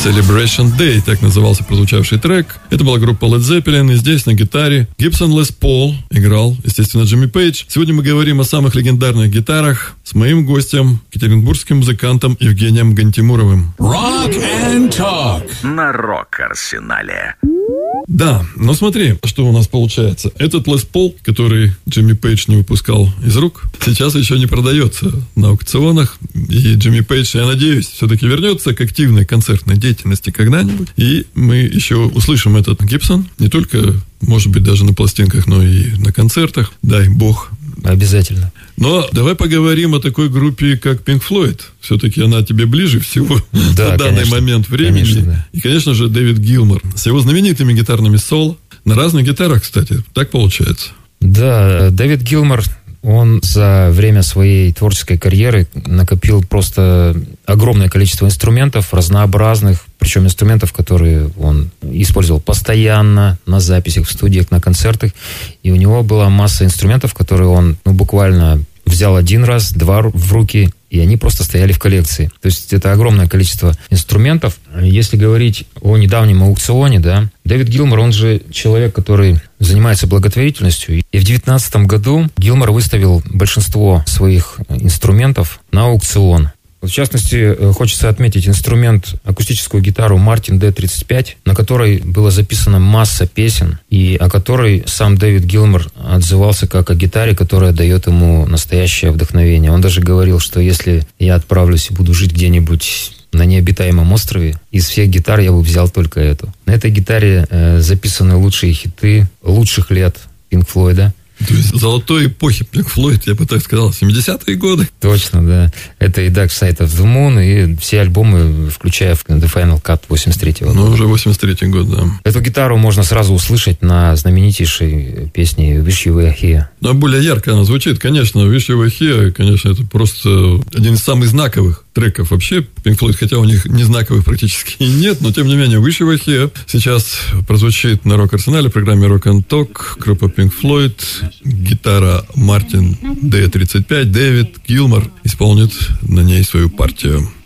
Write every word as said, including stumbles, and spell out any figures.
Celebration Day, так назывался прозвучавший трек. Это была группа Led Zeppelin, и здесь на гитаре Gibson Les Paul играл, естественно, Джимми Пейдж. Сегодня мы говорим о самых легендарных гитарах с моим гостем, екатеринбургским музыкантом Евгением Гантимуровым. Rock and Talk на Рок-Арсенале. Да, но смотри, что у нас получается. Этот Лес Пол, который Джимми Пейдж не выпускал из рук, сейчас еще не продается на аукционах. И Джимми Пейдж, я надеюсь, все-таки вернется к активной концертной деятельности когда-нибудь. И мы еще услышим этот Гибсон не только, может быть, даже на пластинках, но и на концертах. Дай бог. Обязательно. Но давай поговорим о такой группе, как Pink Floyd. Все-таки она тебе ближе всего да, на данный конечно, момент времени. Конечно, да. И, конечно же, Дэвид Гилмор с его знаменитыми гитарными соло. На разных гитарах, кстати. Так получается. Да, Дэвид Гилмор, он за время своей творческой карьеры накопил просто огромное количество инструментов, разнообразных, причем инструментов, которые он использовал постоянно на записях, в студиях, на концертах. И у него была масса инструментов, которые он ну, буквально взял один раз, два в руки, и они просто стояли в коллекции. То есть это огромное количество инструментов. Если говорить о недавнем аукционе, да, Дэвид Гилмор, он же человек, который занимается благотворительностью. И в две тысячи девятнадцатом году Гилмор выставил большинство своих инструментов на аукцион. В частности, хочется отметить инструмент, акустическую гитару Martin ди тридцать пять, на которой была записана масса песен, и о которой сам Дэвид Гилмор отзывался как о гитаре, которая дает ему настоящее вдохновение. Он даже говорил, что если я отправлюсь и буду жить где-нибудь на необитаемом острове, из всех гитар я бы взял только эту. На этой гитаре э, записаны лучшие хиты лучших лет Pink Floyd. То есть золотой эпохи Pink Floyd, я бы так сказал, семидесятые годы. Точно, да. Это и Dark Side of the Moon, и все альбомы, включая The Final Cut восемьдесят третьего года. Ну, уже восемьдесят третий год, да. Эту гитару можно сразу услышать на знаменитейшей песне Wish You Were Here. Но более ярко она звучит, конечно. Wish You Were Here, конечно, это просто один из самых знаковых треков вообще Pink Floyd, хотя у них не знаковых практически и нет, но тем не менее Wish You Were Here сейчас прозвучит на Рок-Арсенале в программе Rock and Talk. Группа Pink Floyd, гитара Martin ди тридцать пять, Дэвид Гилмор исполнит на ней свою партию.